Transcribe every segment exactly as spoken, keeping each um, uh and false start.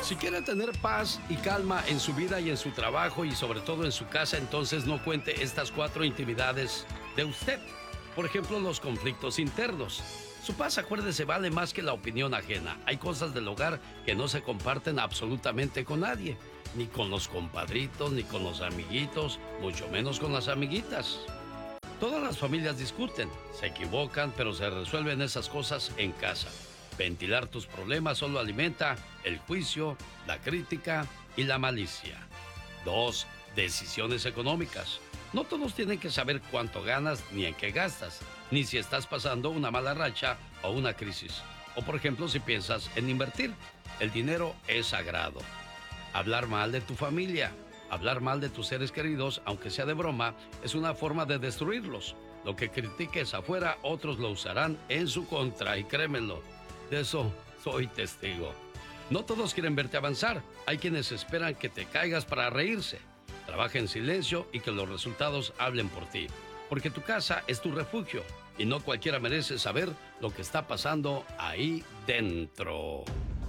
Si quiere tener paz y calma en su vida y en su trabajo y sobre todo en su casa, entonces no cuente estas cuatro intimidades de usted. Por ejemplo, los conflictos internos. Su paz, acuérdese, vale más que la opinión ajena. Hay cosas del hogar que no se comparten absolutamente con nadie. Ni con los compadritos, ni con los amiguitos, mucho menos con las amiguitas. Todas las familias discuten, se equivocan, pero se resuelven esas cosas en casa. Ventilar tus problemas solo alimenta el juicio, la crítica y la malicia. Dos, decisiones económicas. No todos tienen que saber cuánto ganas ni en qué gastas, ni si estás pasando una mala racha o una crisis. O por ejemplo, si piensas en invertir. El dinero es sagrado. Hablar mal de tu familia, hablar mal de tus seres queridos, aunque sea de broma, es una forma de destruirlos. Lo que critiques afuera, otros lo usarán en su contra, y créemelo. De eso soy testigo. No todos quieren verte avanzar. Hay quienes esperan que te caigas para reírse. Trabaja en silencio y que los resultados hablen por ti. Porque tu casa es tu refugio y no cualquiera merece saber lo que está pasando ahí dentro.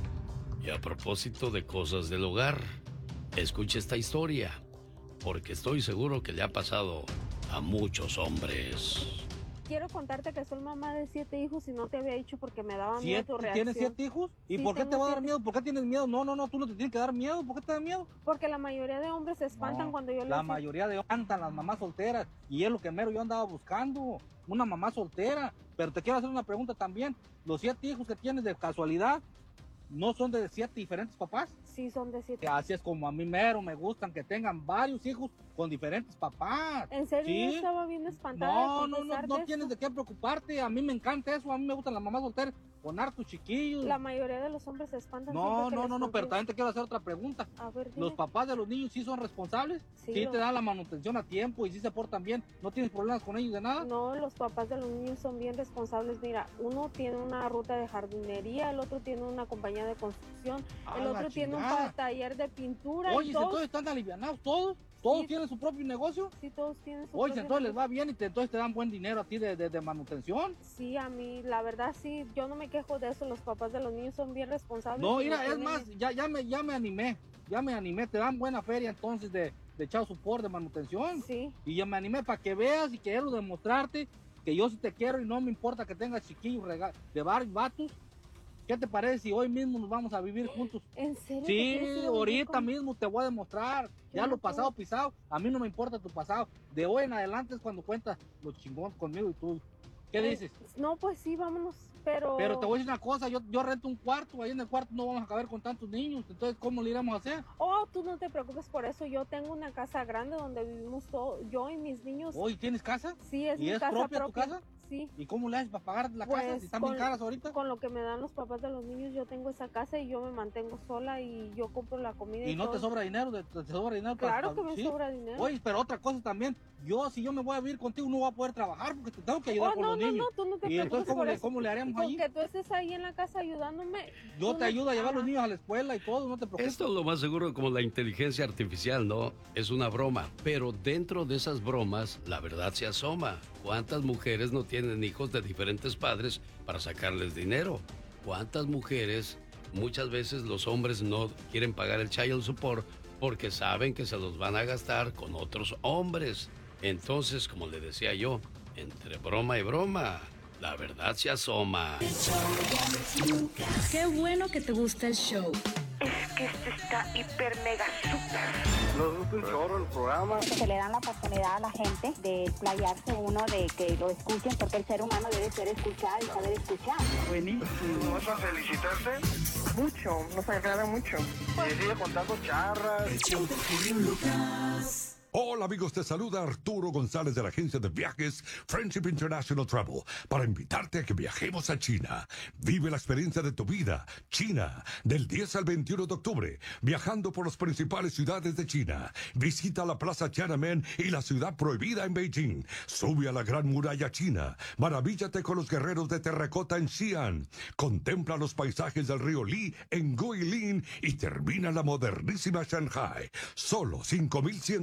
Y a propósito de cosas del hogar, escuche esta historia, porque estoy seguro que le ha pasado a muchos hombres. Quiero contarte que soy mamá de siete hijos y no te había dicho porque me daba miedo tu reacción. ¿Tienes siete hijos? ¿Y Sí, por qué te va a dar siete. miedo? ¿Por qué tienes miedo? No, no, no, tú no te tienes que dar miedo. ¿Por qué te da miedo? Porque la mayoría de hombres se espantan No, cuando yo les la digo. mayoría de cantan las mamás solteras. Y es lo que mero yo andaba buscando. Una mamá soltera. Pero te quiero hacer una pregunta también. ¿Los siete hijos que tienes de casualidad no son de siete diferentes papás? Sí, son de siete. Así es como a mí mero me gustan que tengan varios hijos con diferentes papás. ¿En serio? ¿Sí? Yo estaba bien espantada. No, de no, no, confesarte no esto. tienes de qué preocuparte. A mí me encanta eso. A mí me gustan las mamás solteras con hartos chiquillos. La mayoría de los hombres se espantan. No, siempre que no, les no, no, pero confieso. también te quiero hacer otra pregunta. A ver, dime. ¿Los papás de los niños sí son responsables? Sí, ¿Sí lo- te dan la manutención a tiempo y sí se portan bien? ¿No tienes problemas con ellos de nada? No, los papás de los niños son bien responsables. Mira, uno tiene una ruta de jardinería, el otro tiene una compañía de construcción, ¡A el la otro tiene un chingada! pa- taller de pintura. Oye, y todos, entonces están alivianados todos. ¿Todos Sí. tienen su propio negocio? sí, todos tienen su Oye, propio entonces les negocio. va bien y te, entonces te dan buen dinero a ti de, de- de manutención. Sí, a mí, la verdad, sí, yo no me quejo de eso. Los papás de los niños son bien responsables. No, y mira, es tienen- más, ya, ya, me, ya me animé. Ya me animé. Te dan buena feria entonces de, de echado support, de manutención. Sí, Y yo me animé para que veas y quiero demostrarte que yo sí te quiero y no me importa que tengas chiquillos rega- de varios vatos. ¿Qué te parece si hoy mismo nos vamos a vivir juntos? ¿en serio? ¿te Sí, quieres ir a vivir ahorita con- mismo te voy a demostrar. Ya no lo puedo. pasado pisado, a mí no me importa tu pasado. De hoy en adelante es cuando cuentas los chingón conmigo y tú. ¿Qué Eh, dices? No, pues sí, vámonos, pero... Pero te voy a decir una cosa, yo, yo rento un cuarto, ahí en el cuarto no vamos a caber con tantos niños, entonces ¿cómo le iremos a hacer? Oh, tú no te preocupes por eso. Yo tengo una casa grande donde vivimos todo, yo y mis niños. Hoy ¿tienes casa? Sí, es ¿Y mi es casa propia tu casa? Sí. ¿Y cómo le haces para pagar la Pues, casa si están con- bien caras ahorita? Con lo que me dan los papás de los niños, yo tengo esa casa y yo me mantengo sola y yo compro la comida. Y, ¿Y no todo. te sobra dinero? ¿Te, te sobra dinero? para- Claro que para- me ¿sí? sobra dinero. Oye, pero otra cosa también, yo si yo me voy a vivir contigo no voy a poder trabajar porque te tengo que ayudar Oh, con no, los no, niños. no, tú no te ¿Y preocupes entonces cómo por le, eso. cómo le haremos Con ahí? que tú estés ahí en la casa ayudándome. Yo tú te no- ayudo a llevar a los Ajá. niños a la escuela y todo, no te preocupes. Esto lo más seguro como la inteligencia artificial, ¿no? Es una broma, pero dentro de esas bromas la verdad se asoma. ¿Cuántas mujeres no tienen hijos de diferentes padres para sacarles dinero? ¿Cuántas mujeres, muchas veces los hombres no quieren pagar el child support porque saben que se los van a gastar con otros hombres? Entonces, como le decía yo, entre broma y broma, la verdad se asoma. Qué bueno que te gusta el show. Es que este está hiper mega super. Nos gusta un chorro el programa. Se le dan la oportunidad a la gente de explayarse uno, de que lo escuchen, porque el ser humano debe ser escuchado y saber escuchar. Buenísimo. ¿Vas a felicitarte? Mucho, nos agrada mucho. Y sigue contando charras. Hola amigos, te saluda Arturo González de la agencia de viajes Friendship International Travel para invitarte a que viajemos a China. Vive la experiencia de tu vida. China, del diez al veintiuno de octubre, viajando por las principales ciudades de China. Visita la Plaza Tiananmen y la ciudad prohibida en Beijing. Sube a la Gran Muralla China. Maravíllate con los guerreros de terracota en Xi'an. Contempla los paisajes del río Li en Guilin y termina la modernísima Shanghai. Solo cinco mil cien dólares.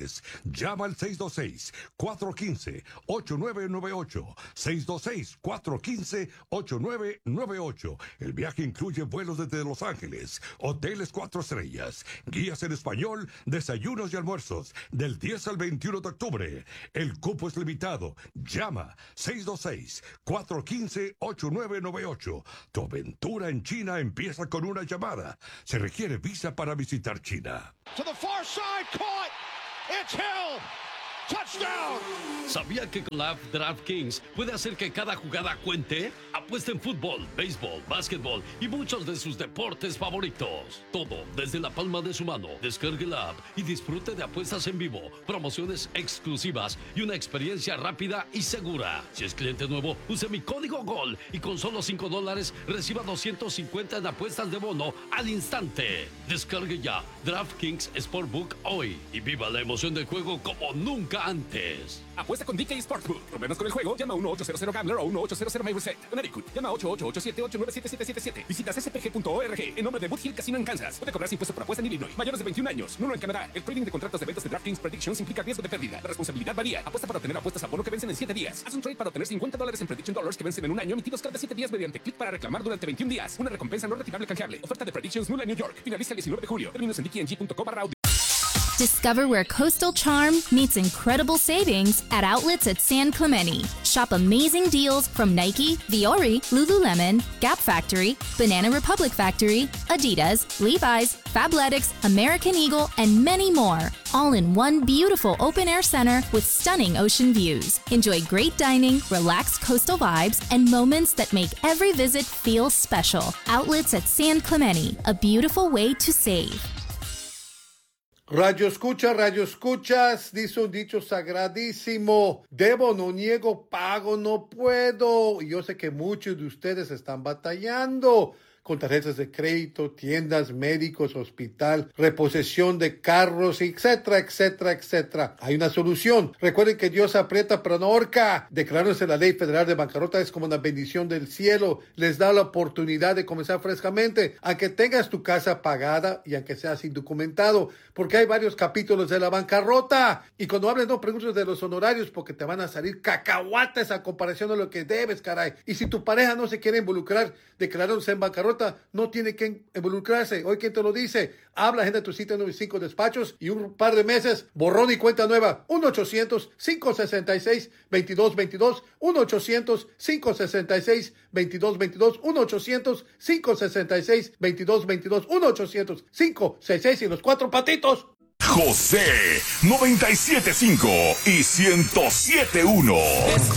Ángeles. Llama al seis dos seis, cuatro uno cinco, ocho nueve nueve ocho. seis dos seis, cuatro uno cinco, ocho nueve nueve ocho. El viaje incluye vuelos desde Los Ángeles, hoteles cuatro estrellas, guías en español, desayunos y almuerzos, del diez al veintiuno de octubre. El cupo es limitado. Llama seis dos seis, cuatro uno cinco, ocho nueve nueve ocho. Tu aventura en China empieza con una llamada. Se requiere visa para visitar China. To the far side, caught. It's Hill. Touchdown. ¿Sabía que con la app DraftKings puede hacer que cada jugada cuente? Apuesta en fútbol, béisbol, básquetbol y muchos de sus deportes favoritos. Todo desde la palma de su mano. Descargue la app y disfrute de apuestas en vivo, promociones exclusivas y una experiencia rápida y segura. Si es cliente nuevo, use mi código GOL y con solo cinco dólares reciba doscientos cincuenta en apuestas de bono al instante. Descargue ya DraftKings Sportbook hoy y viva la emoción del juego como nunca antes. Apuesta con D K Sportsbook. Problemas con el juego, llama uno ochocientos Gambler o uno ochocientos MyReset. Connecticut, llama ocho ocho ocho siete ocho nueve siete siete siete siete. Visita c c p g punto org en nombre de Boot Hill Casino en Kansas. Puede cobrarse impuesto por apuesta en Illinois. Mayores de veintiún años. Nulo en Canadá. El trading de contratos de eventos de DraftKings Predictions implica riesgo de pérdida. La responsabilidad varía. Apuesta para obtener apuestas a bono que vencen en siete días. Haz un trade para obtener cincuenta dólares en Prediction Dollars que vencen en un año, emitidos cada siete días mediante clic para reclamar durante veintiún días. Una recompensa no retirable canjeable. Oferta de Predictions nula en New York. Finaliza el diecinueve de julio. Términos en d k n g punto com barra Discover where coastal charm meets incredible savings at outlets at San Clemente. Shop amazing deals from Nike, Viore, Lululemon, Gap Factory, Banana Republic Factory, Adidas, Levi's, Fabletics, American Eagle, and many more. All in one beautiful open-air center with stunning ocean views. Enjoy great dining, relaxed coastal vibes, and moments that make every visit feel special. Outlets at San Clemente, a beautiful way to save. Radio escucha, radio escuchas, dice un dicho sagradísimo, debo, no niego, pago, no puedo. Y yo sé que muchos de ustedes están batallando con tarjetas de crédito, tiendas, médicos, hospital, reposición de carros, etcétera, etcétera, etcétera. Hay una solución. Recuerden que Dios aprieta pero no ahorca. Declarándose la ley federal de bancarrota es como una bendición del cielo. Les da la oportunidad de comenzar frescamente, aunque tengas tu casa pagada y aunque seas indocumentado, porque hay varios capítulos de la bancarrota. Y cuando hables, no preguntes de los honorarios, porque te van a salir cacahuates a comparación de lo que debes, caray. Y si tu pareja no se quiere involucrar declarándose en bancarrota, no tiene que involucrarse. Hoy, ¿quién te lo dice? Habla, agenda tu cita en noventa y cinco despachos y un par de meses, borrón y cuenta nueva. uno ochocientos, cinco sesenta y seis, veintidós veintidós. uno ochocientos, cinco sesenta y seis, veintidós veintidós. uno ochocientos, cinco sesenta y seis, veintidós veintidós. uno ochocientos, cinco sesenta y seis y los cuatro patitos. José noventa y siete punto cinco y ciento siete punto uno.